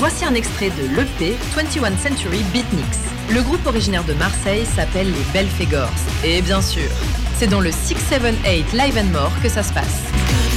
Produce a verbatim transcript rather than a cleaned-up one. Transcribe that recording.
Voici un extrait de l'E P vingt et une Century Beatniks. Le groupe originaire de Marseille s'appelle les Belphégors. Et bien sûr, c'est dans le six sept huit Live and More que ça se passe.